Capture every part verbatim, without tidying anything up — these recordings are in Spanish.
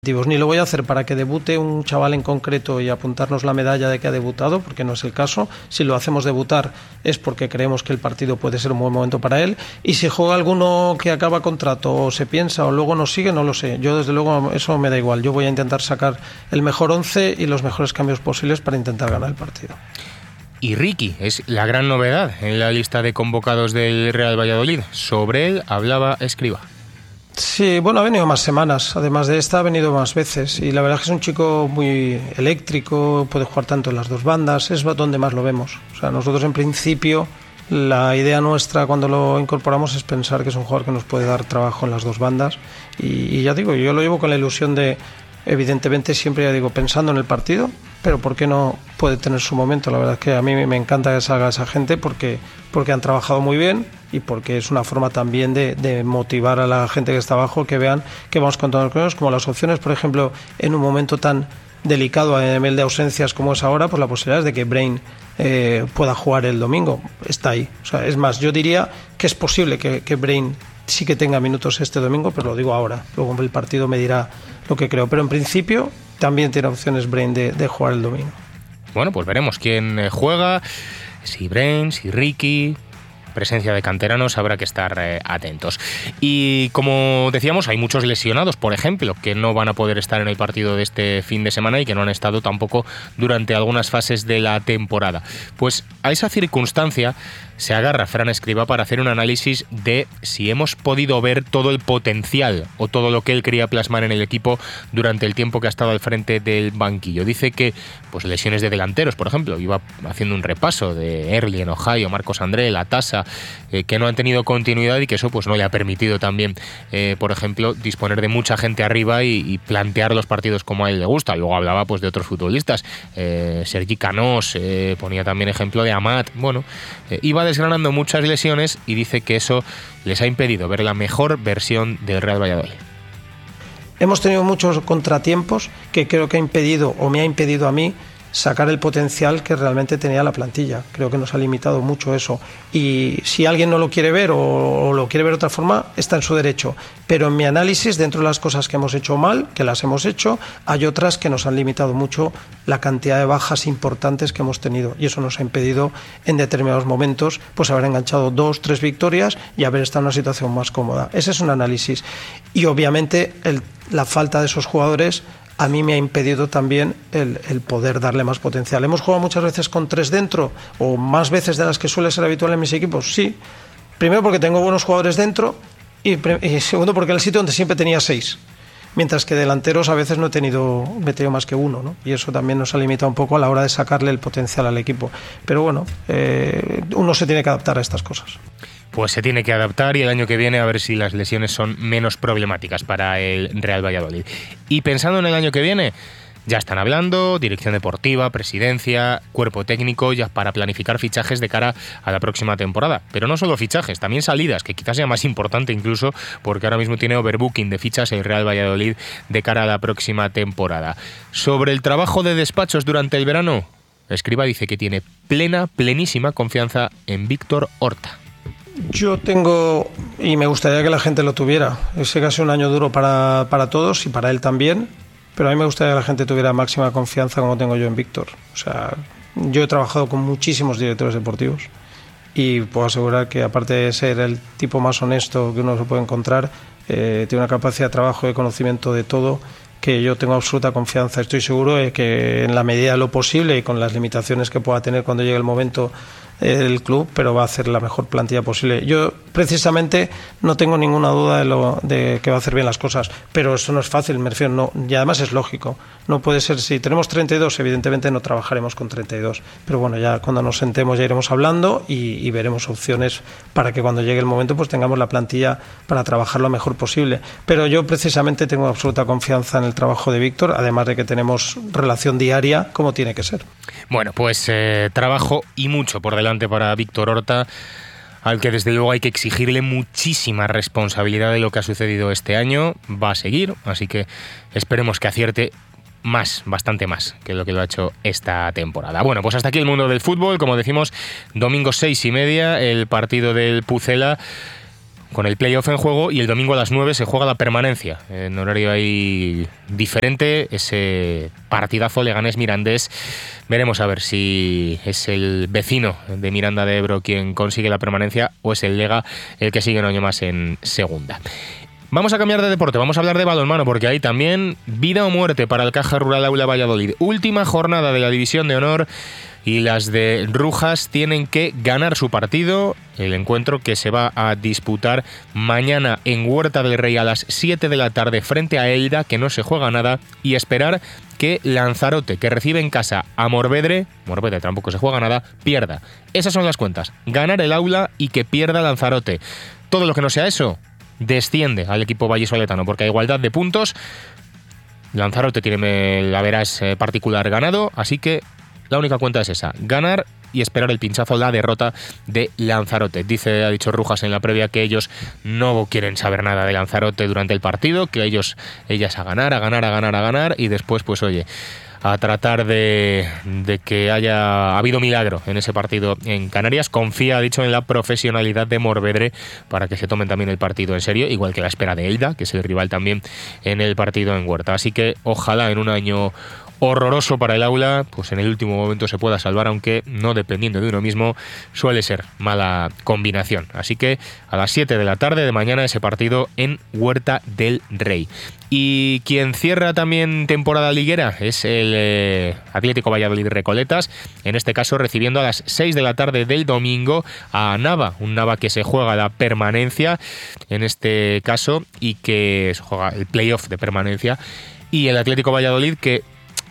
Ni lo voy a hacer para que debute un chaval en concreto y apuntarnos la medalla de que ha debutado, porque no es el caso. Si lo hacemos debutar es porque creemos que el partido puede ser un buen momento para él, y si juega alguno que acaba contrato o se piensa o luego nos sigue, no lo sé. Yo desde luego eso me da igual. Yo voy a intentar sacar el mejor once y los mejores cambios posibles para intentar ganar el partido. Y Ricky es la gran novedad en la lista de convocados del Real Valladolid. Sobre él hablaba Escribá. Sí, bueno, ha venido más semanas, además de esta ha venido más veces, y la verdad es que es un chico muy eléctrico, puede jugar tanto en las dos bandas, es donde más lo vemos. O sea, nosotros en principio, la idea nuestra cuando lo incorporamos es pensar que es un jugador que nos puede dar trabajo en las dos bandas, y, y ya digo, yo lo llevo con la ilusión de, evidentemente siempre ya digo, pensando en el partido, pero ¿por qué no puede tener su momento? La verdad es que a mí me encanta que salga esa gente porque, porque han trabajado muy bien y porque es una forma también de, de motivar a la gente que está abajo, que vean que vamos contando con ellos, como las opciones, por ejemplo, en un momento tan delicado a nivel de ausencias como es ahora, pues la posibilidad es de que Brain eh, pueda jugar el domingo, está ahí. O sea, es más, yo diría que es posible que, que Brain sí que tenga minutos este domingo, pero lo digo ahora, luego el partido me dirá lo que creo, pero en principio también tiene opciones Brain de, de jugar el domingo. Bueno, pues veremos quién juega, si Brain, si Ricky. Presencia de canteranos, habrá que estar eh, atentos. Y como decíamos, hay muchos lesionados, por ejemplo, que no van a poder estar en el partido de este fin de semana y que no han estado tampoco durante algunas fases de la temporada. Pues a esa circunstancia se agarra Fran Escribá para hacer un análisis de si hemos podido ver todo el potencial o todo lo que él quería plasmar en el equipo durante el tiempo que ha estado al frente del banquillo. Dice que pues lesiones de delanteros, por ejemplo, iba haciendo un repaso de Early en Ohio, Marcos André, Latasa, eh, que no han tenido continuidad y que eso pues no le ha permitido también, eh, por ejemplo, disponer de mucha gente arriba y, y plantear los partidos como a él le gusta. Luego hablaba pues de otros futbolistas, eh, Sergi Canós, eh, ponía también ejemplo de Amat. Bueno, eh, iba desgranando muchas lesiones y dice que eso les ha impedido ver la mejor versión del Real Valladolid. Hemos tenido muchos contratiempos que creo que ha impedido, o me ha impedido a mí, sacar el potencial que realmente tenía la plantilla. Creo que nos ha limitado mucho eso. Y si alguien no lo quiere ver o, o lo quiere ver de otra forma, está en su derecho. Pero en mi análisis, dentro de las cosas que hemos hecho mal, que las hemos hecho, hay otras que nos han limitado mucho la cantidad de bajas importantes que hemos tenido. Y eso nos ha impedido en determinados momentos pues haber enganchado dos, tres victorias y haber estado en una situación más cómoda. Ese es un análisis. Y obviamente el, la falta de esos jugadores a mí me ha impedido también el, el poder darle más potencial. ¿Hemos jugado muchas veces con tres dentro o más veces de las que suele ser habitual en mis equipos? Sí. Primero porque tengo buenos jugadores dentro y, y segundo porque en el sitio donde siempre tenía seis. Mientras que delanteros a veces no he tenido, he tenido más que uno, ¿no? Y eso también nos ha limitado un poco a la hora de sacarle el potencial al equipo. Pero bueno, eh, uno se tiene que adaptar a estas cosas. Pues se tiene que adaptar y el año que viene a ver si las lesiones son menos problemáticas para el Real Valladolid. Y pensando en el año que viene, ya están hablando, dirección deportiva, presidencia, cuerpo técnico, ya para planificar fichajes de cara a la próxima temporada. Pero no solo fichajes, también salidas, que quizás sea más importante incluso, porque ahora mismo tiene overbooking de fichas el Real Valladolid de cara a la próxima temporada. Sobre el trabajo de despachos durante el verano, Escribá dice que tiene plena, plenísima confianza en Víctor Horta. Yo tengo, y me gustaría que la gente lo tuviera, sé que ha sido un año duro para, para todos y para él también, pero a mí me gustaría que la gente tuviera máxima confianza como tengo yo en Víctor. O sea, yo he trabajado con muchísimos directores deportivos y puedo asegurar que aparte de ser el tipo más honesto que uno se puede encontrar, eh, tiene una capacidad de trabajo y conocimiento de todo que yo tengo absoluta confianza. Estoy seguro de que en la medida de lo posible y con las limitaciones que pueda tener cuando llegue el momento el club, pero va a hacer la mejor plantilla posible. Yo precisamente no tengo ninguna duda de, lo, de que va a hacer bien las cosas, pero eso no es fácil, me refiero, no, y además es lógico. No puede ser, si tenemos treinta y dos, evidentemente no trabajaremos con treinta y dos, pero bueno, ya cuando nos sentemos ya iremos hablando y, y veremos opciones para que cuando llegue el momento pues tengamos la plantilla para trabajar lo mejor posible. Pero yo precisamente tengo absoluta confianza en el trabajo de Víctor, además de que tenemos relación diaria como tiene que ser. Bueno, pues eh, trabajo y mucho por delante para Víctor Horta, al que desde luego hay que exigirle muchísima responsabilidad de lo que ha sucedido este año. Va a seguir, así que esperemos que acierte más, bastante más que lo que lo ha hecho esta temporada. Bueno, pues hasta aquí el mundo del fútbol. Como decimos, domingo seis y media, el partido del Pucela. con el playoff en juego, y el domingo a las nueve se juega la permanencia, en horario ahí diferente, ese partidazo Leganés-Mirandés. Veremos a ver si es el vecino de Miranda de Ebro quien consigue la permanencia o es el Lega el que sigue un año más en segunda. Vamos a cambiar de deporte, vamos a hablar de balonmano, porque hay también vida o muerte para el Caja Rural Aula Valladolid. Última jornada de la División de Honor y las de Rujas tienen que ganar su partido, el encuentro que se va a disputar mañana en Huerta del Rey a las siete de la tarde frente a Elda, que no se juega nada, y esperar que Lanzarote, que recibe en casa a Morvedre, Morvedre tampoco se juega nada, pierda. Esas son las cuentas, ganar el Aula y que pierda Lanzarote. Todo lo que no sea eso desciende al equipo vallisoletano, porque a igualdad de puntos Lanzarote tiene la veras particular ganado, así que la única cuenta es esa, ganar y esperar el pinchazo, la derrota de Lanzarote. Dice, ha dicho Rujas en la previa que ellos no quieren saber nada de Lanzarote durante el partido, que ellos, ellas a ganar, a ganar, a ganar, a ganar, y después, pues oye, a tratar de, de que haya habido milagro en ese partido en Canarias. Confía, ha dicho, en la profesionalidad de Morvedre para que se tomen también el partido en serio, igual que la espera de Elda, que es el rival también en el partido en Huerta. Así que ojalá en un año horroroso para el Aula, pues en el último momento se pueda salvar, aunque no dependiendo de uno mismo suele ser mala combinación. Así que a las siete de la tarde de mañana ese partido en Huerta del Rey. Y quien cierra también temporada liguera es el eh, Atlético Valladolid Recoletas, en este caso recibiendo a las seis de la tarde del domingo a Nava, un Nava que se juega la permanencia en este caso y que se juega el playoff de permanencia, y el Atlético Valladolid que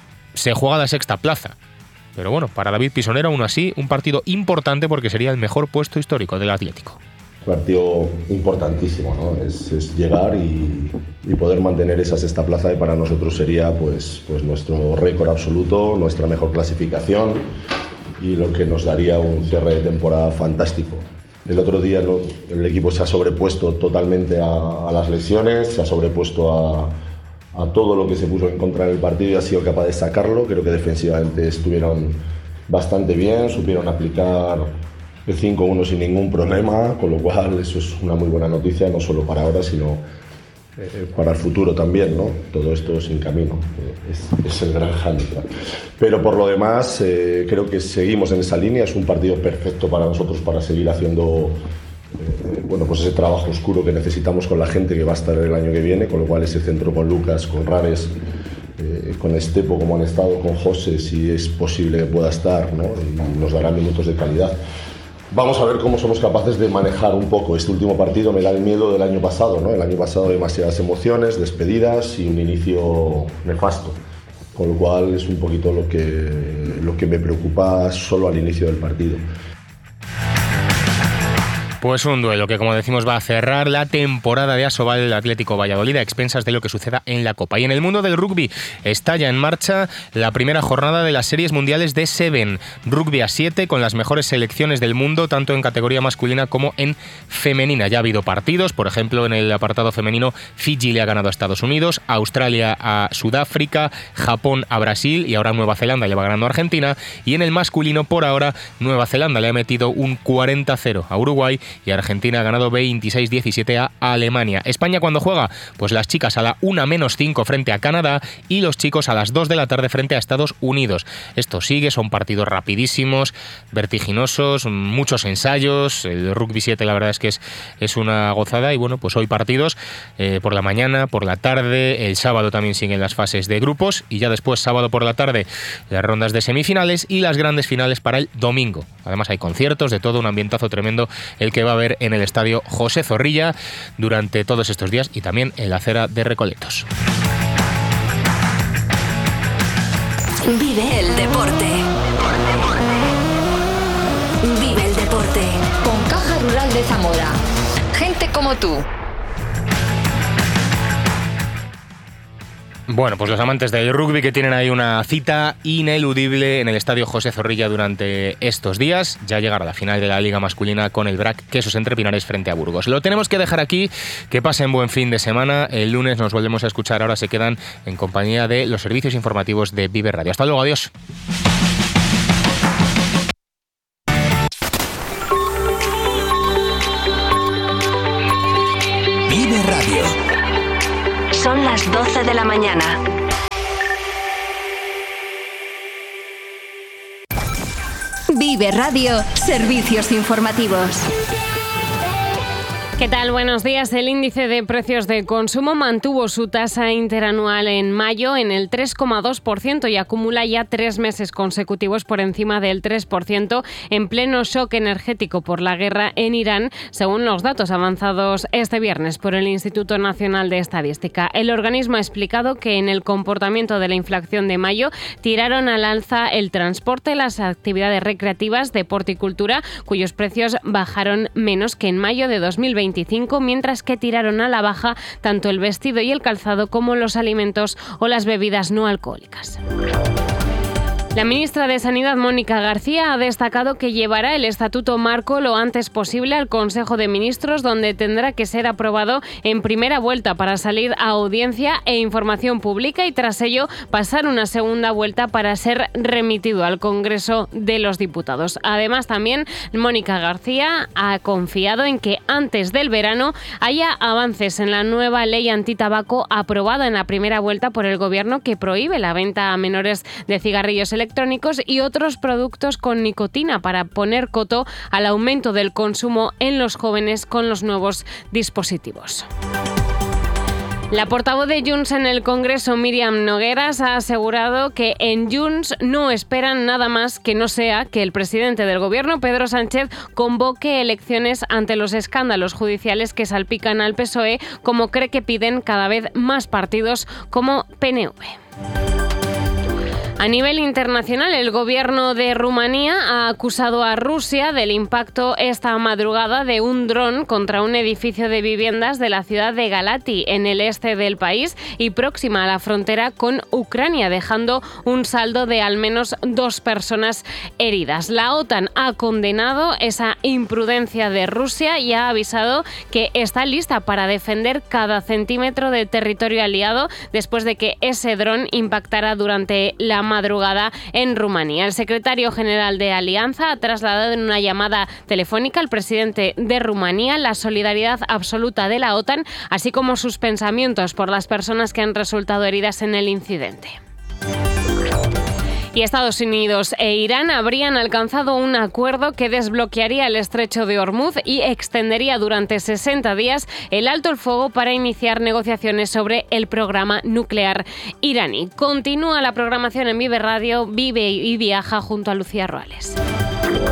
se juega la sexta plaza. Pero bueno, para David Pisonero aún así un partido importante porque sería el mejor puesto histórico del Atlético. Partido importantísimo, ¿no? Es, es llegar y, y poder mantener esa sexta plaza, y para nosotros sería pues, pues nuestro récord absoluto, nuestra mejor clasificación y lo que nos daría un cierre de temporada fantástico. El otro día ¿no? el equipo se ha sobrepuesto totalmente a, a las lesiones, se ha sobrepuesto a a todo lo que se puso en contra del partido y ha sido capaz de sacarlo. Creo que defensivamente estuvieron bastante bien, supieron aplicar el cinco uno sin ningún problema, con lo cual eso es una muy buena noticia, no solo para ahora, sino eh, para el futuro también, ¿no? Todo esto sin camino, eh, es, es el gran hándicap. Pero por lo demás, eh, creo que seguimos en esa línea, es un partido perfecto para nosotros para seguir haciendo Eh, bueno, pues ese trabajo oscuro que necesitamos con la gente que va a estar el año que viene, con lo cual ese centro con Lucas, con Rares, eh, con Estepo como han estado, con José si es posible que pueda estar, ¿no? Y nos dará minutos de calidad. Vamos a ver cómo somos capaces de manejar un poco este último partido. Me da el miedo del año pasado, ¿no? El año pasado demasiadas emociones, despedidas y un inicio nefasto, con lo cual es un poquito lo que, lo que me preocupa solo al inicio del partido. Pues un duelo que, como decimos, va a cerrar la temporada de Asobal el Atlético Valladolid a expensas de lo que suceda en la Copa. Y en el mundo del rugby está ya en marcha la primera jornada de las series mundiales de Seven. Rugby a siete con las mejores selecciones del mundo, tanto en categoría masculina como en femenina. Ya ha habido partidos, por ejemplo, en el apartado femenino, Fiji le ha ganado a Estados Unidos, Australia a Sudáfrica, Japón a Brasil y ahora Nueva Zelanda le va ganando a Argentina. Y en el masculino, por ahora, Nueva Zelanda le ha metido un cuarenta cero a Uruguay y Argentina ha ganado veintiséis diecisiete a Alemania. España, cuando juega, pues las chicas a la una menos cinco frente a Canadá y los chicos a las dos de la tarde frente a Estados Unidos. Esto sigue, son partidos rapidísimos, vertiginosos, muchos ensayos. El rugby siete la verdad es que es, es una gozada y bueno, pues hoy partidos eh, por la mañana, por la tarde, el sábado también siguen las fases de grupos y ya después sábado por la tarde las rondas de semifinales y las grandes finales para el domingo. Además hay conciertos, de todo un ambientazo tremendo el que va a haber en el estadio José Zorrilla durante todos estos días y también en la acera de Recoletos. Vive el deporte. Vive el deporte. Con Caja Rural de Zamora. Gente como tú. Bueno, pues los amantes del rugby que tienen ahí una cita ineludible en el estadio José Zorrilla durante estos días. Ya llegará la final de la Liga Masculina con el B R A C Quesos Entre Pinares frente a Burgos. Lo tenemos que dejar aquí, que pasen buen fin de semana. El lunes nos volvemos a escuchar, ahora se quedan en compañía de los servicios informativos de Vive Radio. Hasta luego, adiós. las doce de la mañana. Vive Radio, servicios informativos. ¿Qué tal? Buenos días. El índice de precios de consumo mantuvo su tasa interanual en mayo en el tres coma dos por ciento y acumula ya tres meses consecutivos por encima del tres por ciento en pleno shock energético por la guerra en Irán, según los datos avanzados este viernes por el Instituto Nacional de Estadística. El organismo ha explicado que en el comportamiento de la inflación de mayo tiraron al alza el transporte, las actividades recreativas, deporte y cultura, cuyos precios bajaron menos que en mayo de dos mil veinticinco, mientras que tiraron a la baja tanto el vestido y el calzado como los alimentos o las bebidas no alcohólicas. La ministra de Sanidad, Mónica García, ha destacado que llevará el Estatuto Marco lo antes posible al Consejo de Ministros, donde tendrá que ser aprobado en primera vuelta para salir a audiencia e información pública y tras ello pasar una segunda vuelta para ser remitido al Congreso de los Diputados. Además, también Mónica García ha confiado en que antes del verano haya avances en la nueva ley antitabaco aprobada en la primera vuelta por el Gobierno, que prohíbe la venta a menores de cigarrillos electrónicos y otros productos con nicotina para poner coto al aumento del consumo en los jóvenes con los nuevos dispositivos. La portavoz de Junts en el Congreso, Míriam Nogueras, ha asegurado que en Junts no esperan nada más que no sea que el presidente del Gobierno, Pedro Sánchez, convoque elecciones ante los escándalos judiciales que salpican al P S O E, como cree que piden cada vez más partidos como P N V. A nivel internacional, el gobierno de Rumanía ha acusado a Rusia del impacto esta madrugada de un dron contra un edificio de viviendas de la ciudad de Galati, en el este del país y próxima a la frontera con Ucrania, dejando un saldo de al menos dos personas heridas. La OTAN ha condenado esa imprudencia de Rusia y ha avisado que está lista para defender cada centímetro de territorio aliado después de que ese dron impactara durante la madrugada en Rumanía. El secretario general de Alianza ha trasladado en una llamada telefónica al presidente de Rumanía la solidaridad absoluta de la OTAN, así como sus pensamientos por las personas que han resultado heridas en el incidente. Y Estados Unidos e Irán habrían alcanzado un acuerdo que desbloquearía el estrecho de Hormuz y extendería durante sesenta días el alto el fuego para iniciar negociaciones sobre el programa nuclear iraní. Continúa la programación en Vive Radio, vive y viaja junto a Lucía Ruales.